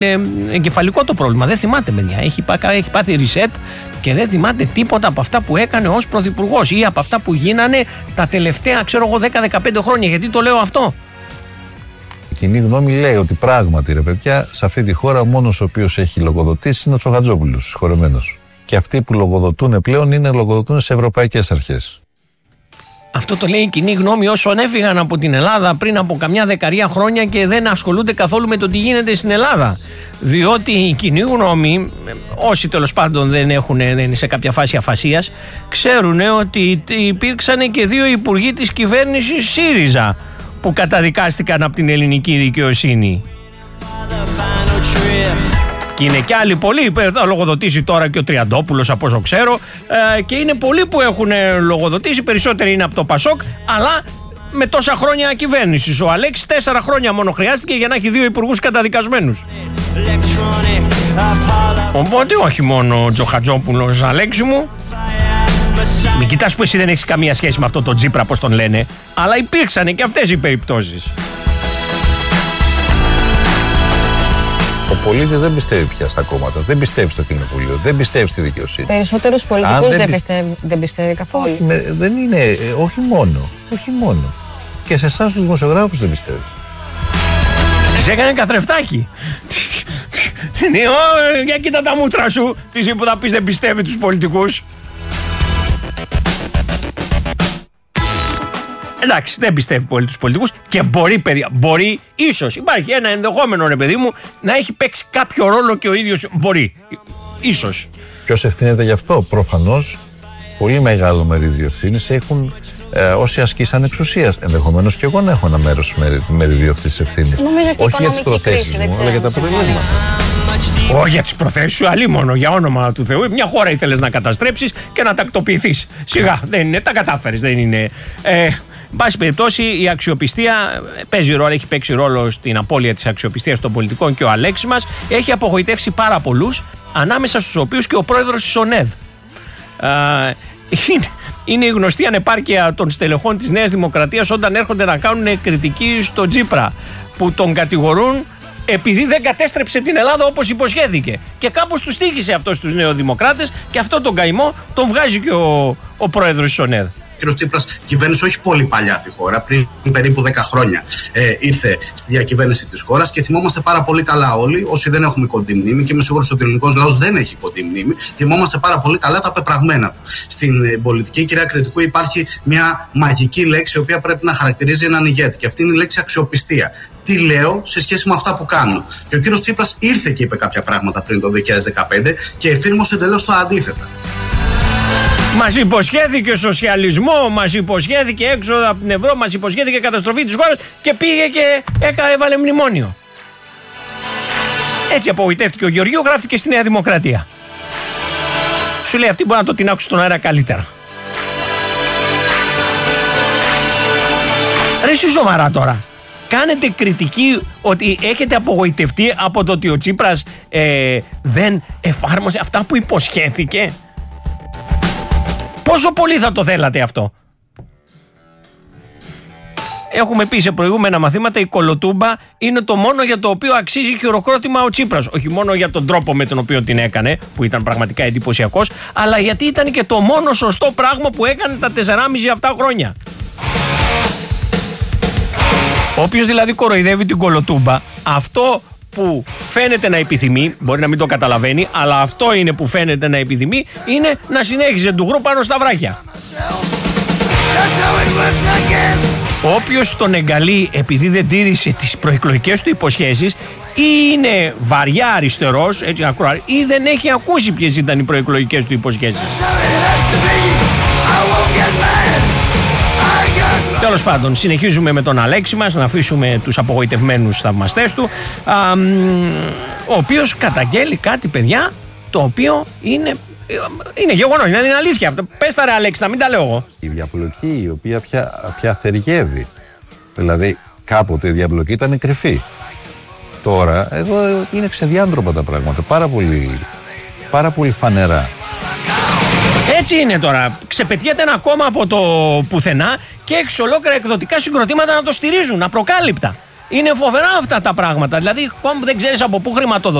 εγκεφαλικό το πρόβλημα. Δεν θυμάται, παιδιά. Έχει πάθει reset και δεν θυμάται τίποτα από αυτά που έκανε ως πρωθυπουργός ή από αυτά που γίνανε τα τελευταία, 10-15 χρόνια. Γιατί το λέω αυτό? Η κοινή γνώμη λέει ότι πράγματι, ρε παιδιά, σε αυτή τη χώρα ο μόνος ο οποίος έχει λογοδοτήσει είναι ο Τσοχατζόπουλος, συγχωρεμένος. Και αυτοί που λογοδοτούν πλέον λογοδοτούν σε ευρωπαϊκές αρχές. Αυτό το λέει η κοινή γνώμη όσων έφυγαν από την Ελλάδα πριν από καμιά δεκαριά χρόνια και δεν ασχολούνται καθόλου με το τι γίνεται στην Ελλάδα. Διότι η κοινή γνώμη, όσοι τέλος πάντων δεν είναι σε κάποια φάση αφασίας, ξέρουν ότι υπήρξαν και 2 υπουργοί της κυβέρνησης ΣΥΡΙΖΑ που καταδικάστηκαν από την ελληνική δικαιοσύνη. Και είναι κι άλλοι πολλοί, θα λογοδοτήσει τώρα και ο Τριαντόπουλος από όσο ξέρω, και είναι πολλοί που έχουν λογοδοτήσει, περισσότεροι είναι από το ΠΑΣΟΚ, αλλά με τόσα χρόνια κυβέρνησης. Ο Αλέξης 4 χρόνια μόνο χρειάστηκε για να έχει 2 υπουργούς καταδικασμένους. Οπότε όχι μόνο ο Τσοχατζόπουλος, Αλέξη μου. Μην κοιτάς που εσύ δεν έχεις καμία σχέση με αυτό το Τζίπρα, πώς τον λένε, αλλά υπήρξαν και αυτές οι περιπτώσεις. Ο πολίτης δεν πιστεύει πια στα κόμματα, δεν πιστεύει στο κοινοβούλιο, δεν πιστεύει στη δικαιοσύνη. Περισσότερους πολιτικούς δεν πιστεύει καθόλου. Όχι, δεν είναι, όχι μόνο. Και σε εσάς τους δημοσιογράφους δεν πιστεύει. Σε έκανε καθρεφτάκι. Για κοίτα τα μούτρα σου, τι που θα πεις δεν πιστεύει τους πολιτικούς. Εντάξει, δεν πιστεύει πολύ τους πολιτικούς και μπορεί, παιδιά, ίσως υπάρχει ένα ενδεχόμενο, ρε παιδί μου, να έχει παίξει κάποιο ρόλο και ο ίδιος. Μπορεί, ίσως. Ποιος ευθύνεται γι' αυτό? Προφανώς πολύ μεγάλο μερίδιο ευθύνης έχουν όσοι ασκήσαν εξουσίας. Ενδεχομένως και εγώ να έχω ένα μέρος μερίδιο αυτής της ευθύνης. Όχι για τις προθέσεις μου, αλλά για τα αποτελέσματα. Όχι για τις προθέσεις σου, αλίμονο, για όνομα του Θεού. Μια χώρα ήθελες να καταστρέψεις και να τακτοποιηθείς. Σιγά, δεν είναι, τα κατάφερες, δεν είναι. Εν πάση περιπτώσει, η αξιοπιστία παίζει ρόλο, έχει παίξει ρόλο στην απώλεια της αξιοπιστίας των πολιτικών και ο Αλέξης μας έχει απογοητεύσει πάρα πολλούς, ανάμεσα στους οποίους και ο πρόεδρος της ΟΝΕΔ. Είναι η γνωστή ανεπάρκεια των στελεχών της Νέας Δημοκρατίας όταν έρχονται να κάνουν κριτική στο Τζίπρα, που τον κατηγορούν επειδή δεν κατέστρεψε την Ελλάδα όπως υποσχέθηκε. Και κάπως τους τύχησε αυτό στους νεοδημοκράτες και αυτό τον καημό τον βγάζει και ο πρόεδρος της ΟΝΕΔ. Ο κ. Τσίπρας κυβέρνησε όχι πολύ παλιά τη χώρα, πριν περίπου 10 χρόνια ήρθε στη διακυβέρνηση της χώρας και θυμόμαστε πάρα πολύ καλά όλοι, όσοι δεν έχουμε κοντή μνήμη, και είμαι σίγουρος ότι ο ελληνικός λαός δεν έχει κοντή μνήμη, θυμόμαστε πάρα πολύ καλά τα πεπραγμένα του. Στην πολιτική, κυρία Κρητικού, υπάρχει μια μαγική λέξη, η οποία πρέπει να χαρακτηρίζει έναν ηγέτη, και αυτή είναι η λέξη αξιοπιστία. Τι λέω σε σχέση με αυτά που κάνω. Και ο κ. Τσίπρας ήρθε και είπε κάποια πράγματα πριν το 2015 και εφήρμοσε εντελώς το αντίθετα. Μας υποσχέθηκε σοσιαλισμό, μας υποσχέθηκε έξοδο από την Ευρώπη, μας υποσχέθηκε καταστροφή της χώρας και πήγε και έβαλε μνημόνιο. Έτσι απογοητεύτηκε ο Γεωργίου, γράφτηκε στη Νέα Δημοκρατία. Σου λέει αυτή μπορεί να το την άκουσε στον αέρα καλύτερα. Ρε εσύ σοβαρά τώρα. Κάνετε κριτική ότι έχετε απογοητευτεί από το ότι ο Τσίπρας δεν εφάρμοσε αυτά που υποσχέθηκε. Πόσο πολύ θα το θέλατε αυτό? Έχουμε πει σε προηγούμενα μαθήματα, η κολοτούμπα είναι το μόνο για το οποίο αξίζει χειροκρότημα ο Τσίπρας. Όχι μόνο για τον τρόπο με τον οποίο την έκανε, που ήταν πραγματικά εντυπωσιακός, αλλά γιατί ήταν και το μόνο σωστό πράγμα που έκανε τα 4,5 αυτά χρόνια. Όποιος δηλαδή κοροϊδεύει την κολοτούμπα, αυτό που φαίνεται να επιθυμεί, μπορεί να μην το καταλαβαίνει, αλλά αυτό είναι που φαίνεται να επιθυμεί, είναι να συνέχιζε ντουγρού πάνω στα βράχια. Όποιος τον εγκαλεί επειδή δεν τήρησε τις προεκλογικές του υποσχέσεις, ή είναι βαριά αριστερός, έτσι ακροάρει, ή δεν έχει ακούσει ποιες ήταν οι προεκλογικές του υποσχέσεις. Τέλος πάντων, συνεχίζουμε με τον Αλέξη μας, να αφήσουμε τους απογοητευμένους θαυμαστές του, ο οποίος καταγγέλει κάτι, παιδιά, το οποίο είναι γεγονός, είναι αλήθεια. Πες τα ρε Αλέξη, να μην τα λέω εγώ. Η διαπλοκή η οποία πια θεριγεύει. Δηλαδή κάποτε η διαπλοκή ήταν κρυφή. Τώρα εδώ είναι ξεδιάντροπα τα πράγματα, πάρα πολύ φανερά. Έτσι είναι τώρα. Ξεπετιέται ένα κόμμα από το πουθενά και έχεις ολόκληρα εκδοτικά συγκροτήματα να το στηρίζουν, απροκάλυπτα. Είναι φοβερά αυτά τα πράγματα. Δηλαδή, δεν ξέρεις από πού χρηματοδοτεί.